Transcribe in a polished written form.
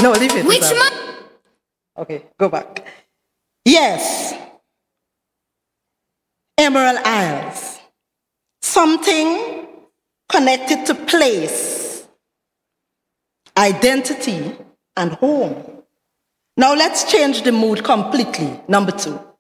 No, leave it. Which one? Okay, go back. Yes. Emerald Isles. Something connected to place, identity, and home. Now let's change the mood completely. Number 2.